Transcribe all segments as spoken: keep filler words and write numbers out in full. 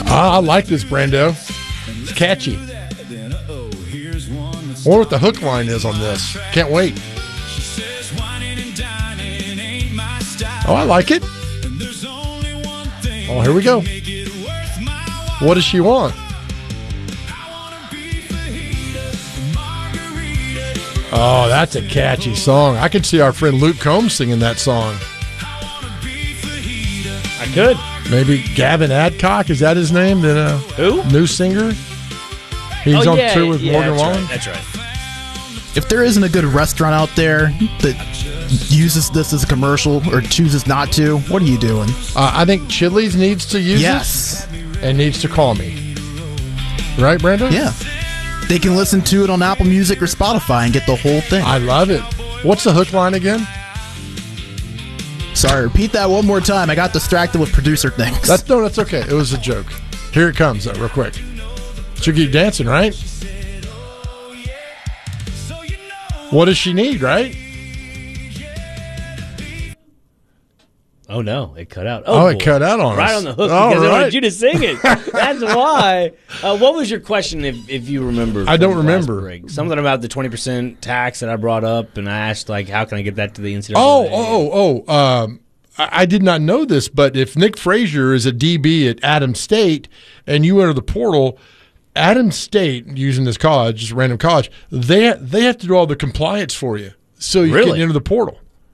Ah, I like this, Brando. It's catchy. I wonder what the hook line is on this. Can't wait. Oh, I like it. Oh, here we go. What does she want? Oh, that's a catchy song. I could see our friend Luke Combs singing that song. I could. Maybe Gavin Adcock, is that his name? The uh, Who? New singer? He's oh, on yeah, tour with yeah, Morgan that's Wallen? Right, that's right. If there isn't a good restaurant out there that uses this as a commercial or chooses not to, what are you doing? Uh, I think Chili's needs to use yes. it and needs to call me. Right, Brandon? Yeah. They can listen to it on Apple Music or Spotify and get the whole thing. I love it. What's the hook line again? Sorry, repeat that one more time. I got distracted with producer things. That's no, that's okay. It was a joke. Here it comes, though, real quick. She'll keep dancing, right? What does she need, right? Oh, no. It cut out. Oh, Oh, it boy. cut out on right us. on the hook All because I right. wanted you to sing it. That's why. Uh, what was your question, if, if you remember? I don't from the last remember. break? Something about the twenty percent tax that I brought up, and I asked, like, how can I get that to the N C double A? Oh, oh, oh, oh. Um, I, I did not know this, but if Nick Frazier is a D B at Adams State and you enter the portal, Adams State, using this college, just a random college, they they have to do all the compliance for you so you Really? can enter the portal.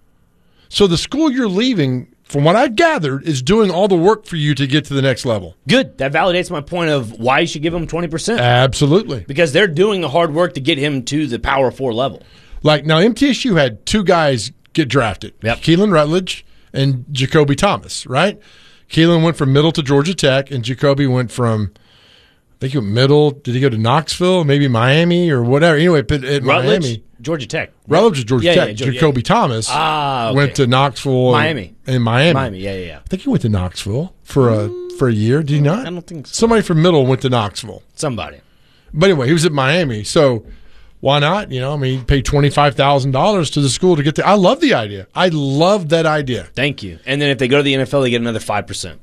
So the school you're leaving, from what I've gathered, is doing all the work for you to get to the next level. Good. That validates my point of why you should give him twenty percent. Absolutely. Because they're doing the hard work to get him to the Power Four level. Like, now, M T S U had two guys get drafted. Yep. Keelan Rutledge and Jacoby Thomas, right? Keelan went from Middle to Georgia Tech, and Jacoby went from, I think he went Middle. Did he go to Knoxville, maybe Miami or whatever? Anyway, but at Rutledge, Miami. Georgia Tech. Rutledge is Georgia Yeah, Tech. yeah, Georgia- Jacoby Thomas Ah, okay. went to Knoxville. Miami. And Miami. Miami, yeah, yeah, yeah. I think he went to Knoxville for a for a year. Did he not? I don't think so. Somebody from Middle went to Knoxville. Somebody. But anyway, he was at Miami, so why not? You know, I mean, he paid twenty-five thousand dollars to the school to get there. I love the idea. I love that idea. Thank you. And then if they go to the N F L, they get another five percent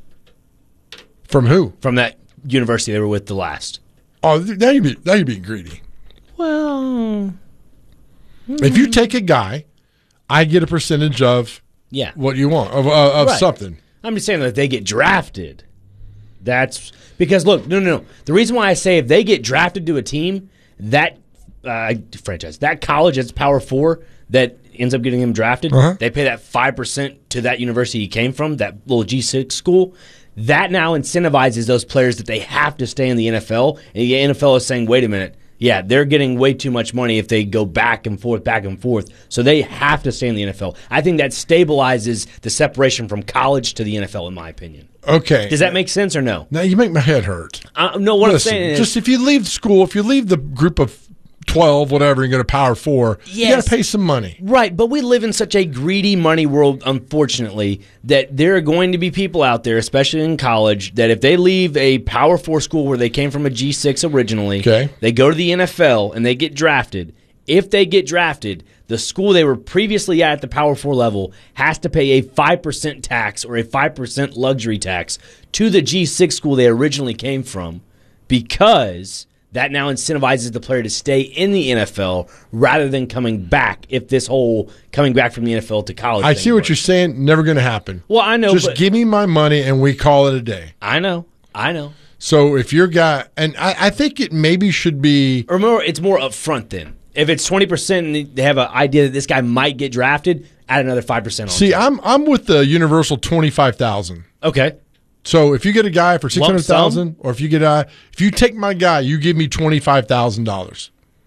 From who? from that university they were with the last. Oh, now you're being, now you're being greedy. Well, If you take a guy, I get a percentage of yeah. what you want, of, uh, of Right. something. I'm just saying that if they get drafted, that's because look, no, no, no. The reason why I say if they get drafted to a team, that uh, franchise, that college that's Power Four that ends up getting him drafted, Uh-huh. they pay that five percent to that university he came from, that little G six school. That now incentivizes those players that they have to stay in the N F L, and the N F L is saying, wait a minute. Yeah, they're getting way too much money if they go back and forth, back and forth. So they have to stay in the N F L. I think that stabilizes the separation from college to the N F L, in my opinion. Okay. Does that make sense or no? Now you make my head hurt. Uh, no, what Listen, I'm saying is, just if you leave school, if you leave the group of twelve, whatever, and go to Power Four, you got Yes. to pay some money. right, but we live in such a greedy money world, unfortunately, that there are going to be people out there, especially in college, that if they leave a Power Four school where they came from a G six originally, Okay. they go to the N F L and they get drafted. If they get drafted, the school they were previously at at the Power Four level has to pay a five percent tax or a five percent luxury tax to the G six school they originally came from, because that now incentivizes the player to stay in the N F L rather than coming back if this whole coming back from the N F L to college I thing see what works. you're saying. Never going to happen. Well, I know, Just but- give me my money and we call it a day. I know. I know. So if your guy, and I, I think it maybe should be, Or more, it's more upfront then. If it's twenty percent and they have an idea that this guy might get drafted, add another five percent on. see, top. I'm I'm with the universal twenty-five thousand. Okay. So if you get a guy for six Lump hundred thousand, or if you get a, if you take my guy, you give me twenty-five thousand dollars.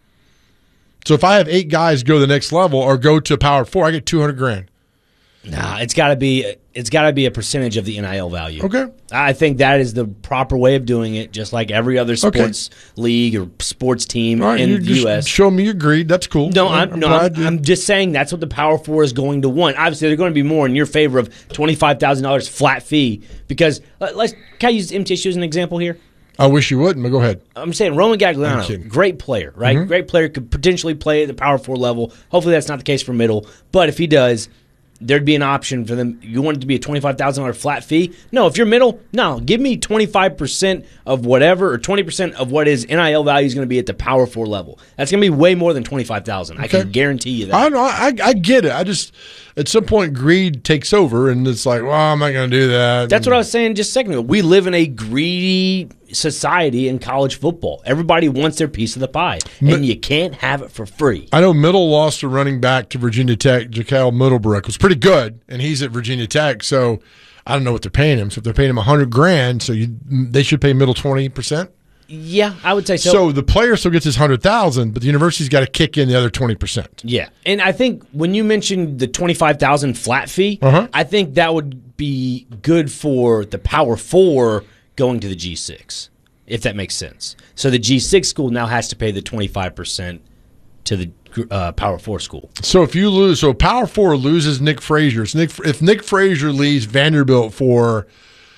So if I have eight guys go to the next level or go to Power Four, I get two hundred grand. Nah, it's got to be it's got to be a percentage of the N I L value. Okay. I think that is the proper way of doing it, just like every other sports league or sports team All right, in you the just U S. show me your greed. That's cool. No, I'm, no, glad I'm, you- I'm just saying that's what the Power Four is going to want. Obviously, they're going to be more in your favor of twenty-five thousand dollars flat fee because let- let's can I use M T S U as an example here? I wish you wouldn't, but go ahead. I'm saying Roman I'm kidding. Gagliano, great player, right? Mm-hmm. Great player, could potentially play at the Power Four level. Hopefully, that's not the case for middle, but if he does, there'd be an option for them. You want it to be a twenty-five thousand dollars flat fee? No, if you're middle, no. Give me twenty-five percent of whatever or twenty percent of what his N I L value is going to be at the Power four level. That's going to be way more than twenty-five thousand dollars. Okay. I can guarantee you that. I know. I, I get it. I just, at some point, greed takes over, and it's like, well, I'm not going to do that. That's what I was saying just a second ago. We live in a greedy society in college football. Everybody wants their piece of the pie, and you can't have it for free. I know Middle lost a running back to Virginia Tech. Jakail Middlebrook was pretty good, and he's at Virginia Tech, so I don't know what they're paying him. So if they're paying him a hundred grand, so you, they should pay Middle twenty percent. Yeah, I would say so. So the player still gets his hundred thousand, but the university's got to kick in the other twenty percent. Yeah, and I think when you mentioned the twenty-five thousand flat fee, uh-huh. I think that would be good for the Power Four going to the G six, if that makes sense. So the G six school now has to pay the twenty-five percent to the uh, Power Four school. So if you lose, so Power Four loses Nick Frazier. So Nick, if Nick Frazier leaves Vanderbilt for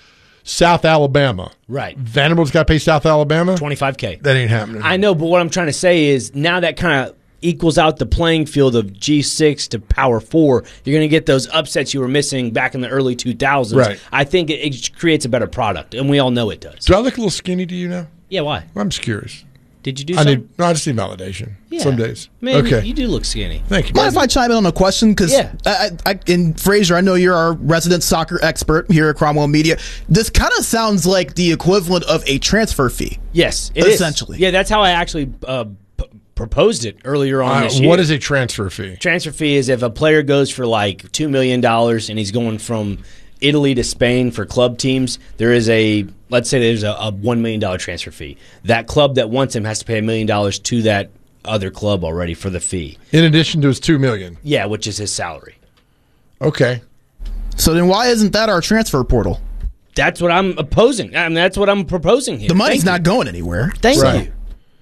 South Alabama, right? Vanderbilt's got to pay South Alabama twenty-five K. That ain't happening. I know, but what I'm trying to say is now that kind of equals out the playing field of G six to Power Four. You're going to get those upsets you were missing back in the early two thousands. Right. I think it, it creates a better product, and we all know it does. Do I look a little skinny to you now? Yeah, why? I'm just curious. Did you do I something? need, no, I just need validation. Yeah. Some days. Man, okay. you do look skinny. Thank you. Mind if I chime in on a question? Because Yeah. I, I, in Frazier, I know you're our resident soccer expert here at Cromwell Media. This kind of sounds like the equivalent of a transfer fee. Yes, it is. Essentially. Yeah, that's how I actually uh, p- proposed it earlier on Uh, this year. what is a transfer fee? Transfer fee is if a player goes for like two million dollars and he's going from Italy to Spain for club teams, there is a, let's say there's a, a one million dollars transfer fee. That club that wants him has to pay a million dollars to that other club already for the fee. In addition to his two million dollars. Yeah, which is his salary. Okay. So then why isn't that our transfer portal? That's what I'm opposing. I mean, that's what I'm proposing here. The money's Thank not you. going anywhere. Thank Right. you.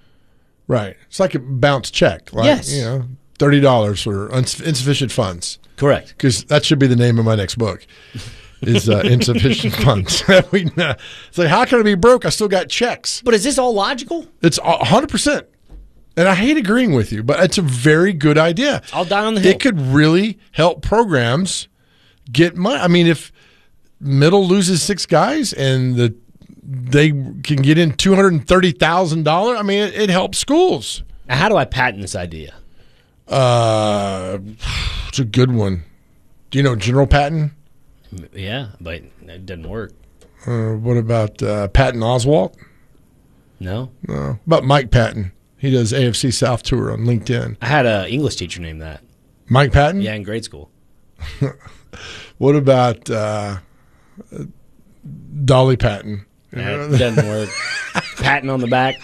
Right. It's like a bounce check. Like, Yes. You know, thirty dollars for uns- insufficient funds. Correct. Because that should be the name of my next book. Is uh, insufficient funds. we, uh, it's like, how can I be broke? I still got checks. But is this all logical? It's a hundred percent. And I hate agreeing with you, but it's a very good idea. I'll die on the hill. It could really help programs get money. I mean, if Middle loses six guys and the they can get in two hundred and thirty thousand dollars, I mean, it, it helps schools. Now, how do I patent this idea? Uh, it's a good one. Do you know General Patton? Yeah, but it doesn't work. Uh, what about uh, Patton Oswalt? No. No. About Mike Patton. He does A F C South Tour on LinkedIn. I had an English teacher named that. Mike Patton? Yeah, in grade school. What about uh, Dolly Patton? That doesn't work. Patting on the back.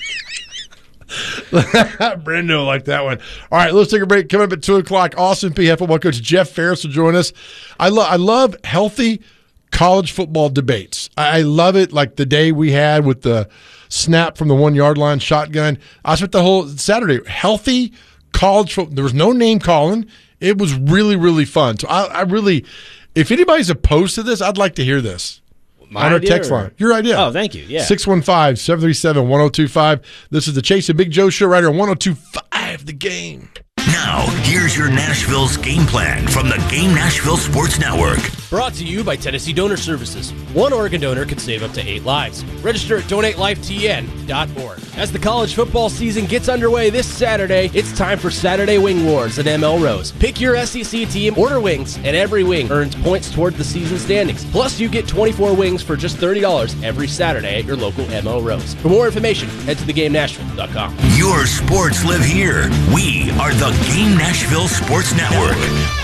Brando like that one. All right, let's take a break. Coming up at two o'clock, Austin P head football coach Jeff Ferris will join us. I, lo- I love healthy college football debates. I-, I love it like the day we had with the snap from the one-yard line shotgun. I spent the whole Saturday. Healthy college football. There was no name calling. It was really, really fun. So I, I really, if anybody's opposed to this, I'd like to hear this. My on our idea, text or- line. Your idea. Oh, thank you. Yeah. six one five, seven three seven, one oh two five. This is the Chase and Big Joe show right here on one oh two point five The Game. Now, here's your Nashville's game plan from the Game Nashville Sports Network. Brought to you by Tennessee Donor Services. One organ donor can save up to eight lives. Register at donate life T N dot org. As the college football season gets underway this Saturday, it's time for Saturday Wing Wars at M L Rose. Pick your S E C team, order wings, and every wing earns points toward the season standings. Plus, you get twenty-four wings for just thirty dollars every Saturday at your local M L Rose. For more information, head to the game nashville dot com. Your sports live here. We are the Game Nashville Sports Network.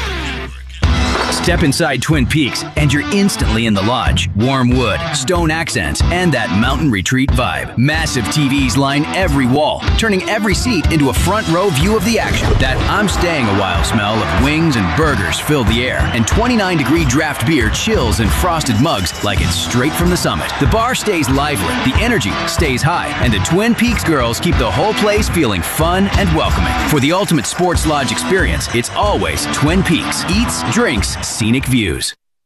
Step inside Twin Peaks and you're instantly in the lodge. Warm wood, stone accents, and that mountain retreat vibe. Massive T Vs line every wall, turning every seat into a front row view of the action. That I'm staying a while smell of wings and burgers fill the air, and twenty-nine degree draft beer chills in frosted mugs like it's straight from the summit. The bar stays lively, the energy stays high, and the Twin Peaks girls keep the whole place feeling fun and welcoming. For the ultimate sports lodge experience, it's always Twin Peaks. Eats, drinks, scenic views.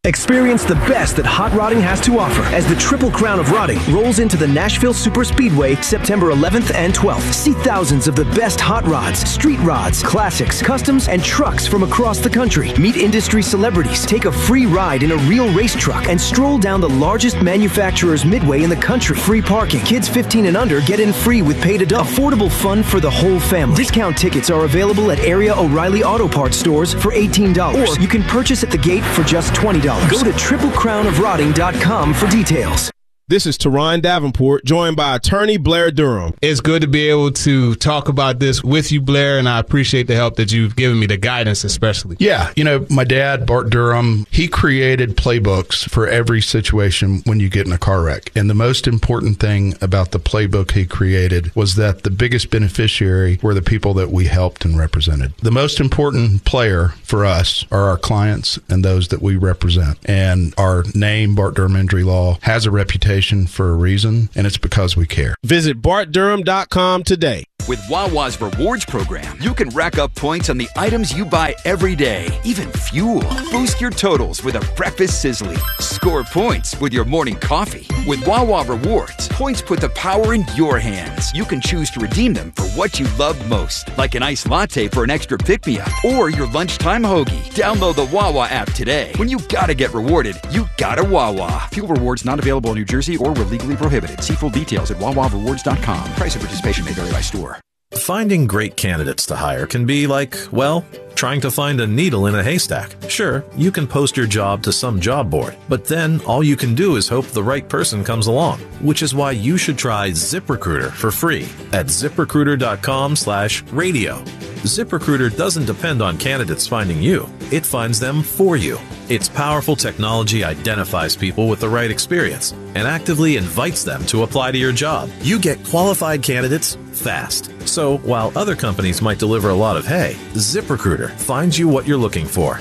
Experience the best that hot rodding has to offer as the Triple Crown of Rodding rolls into the Nashville Super Speedway September eleventh and twelfth. See thousands of the best hot rods, street rods, classics, customs, and trucks from across the country. Meet industry celebrities, take a free ride in a real race truck, and stroll down the largest manufacturer's midway in the country. Free parking. Kids fifteen and under get in free with paid adult. Affordable fun for the whole family. Discount tickets are available at area O'Reilly Auto Parts stores for eighteen dollars. Or you can purchase at the gate for just twenty dollars. Go to triple crown of rodding dot com for details. This is Teron Davenport, joined by attorney Blair Durham. It's good to be able to talk about this with you, Blair, and I appreciate the help that you've given me, the guidance especially. Yeah, you know, my dad, Bart Durham, he created playbooks for every situation when you get in a car wreck. And the most important thing about the playbook he created was that the biggest beneficiary were the people that we helped and represented. The most important player for us are our clients and those that we represent. And our name, Bart Durham Injury Law, has a reputation for a reason, and it's because we care. Visit bart durham dot com today. With Wawa's Rewards program, you can rack up points on the items you buy every day, even fuel. Boost your totals with a breakfast sizzling. Score points with your morning coffee. With Wawa Rewards, points put the power in your hands. You can choose to redeem them for what you love most, like an iced latte for an extra pick-me-up or your lunchtime hoagie. Download the Wawa app today. When you gotta get rewarded, you gotta Wawa. Fuel rewards not available in New Jersey or were legally prohibited. See full details at wawa rewards dot com. Price of participation may vary by store. Finding great candidates to hire can be like, well, trying to find a needle in a haystack. Sure, you can post your job to some job board, but then all you can do is hope the right person comes along, which is why you should try ZipRecruiter for free at zip recruiter dot com slash radio. ZipRecruiter doesn't depend on candidates finding you. It finds them for you. Its powerful technology identifies people with the right experience and actively invites them to apply to your job. You get qualified candidates fast. So while other companies might deliver a lot of hay, ZipRecruiter finds you what you're looking for.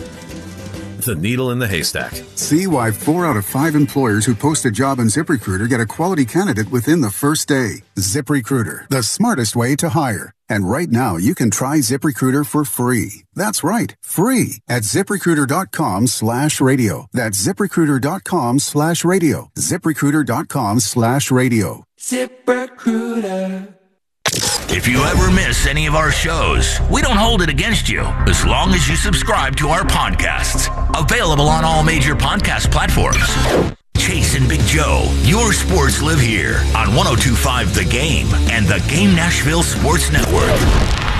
The needle in the haystack. See why four out of five employers who post a job on ZipRecruiter get a quality candidate within the first day. ZipRecruiter, the smartest way to hire. And right now, you can try ZipRecruiter for free. That's right, free at zip recruiter dot com slash radio. That's zip recruiter dot com slash radio. zip recruiter dot com slash radio. ZipRecruiter. If you ever miss any of our shows, we don't hold it against you as long as you subscribe to our podcasts. Available on all major podcast platforms. Chase and Big Joe, your sports live here on one oh two point five The Game and the Game Nashville Sports Network.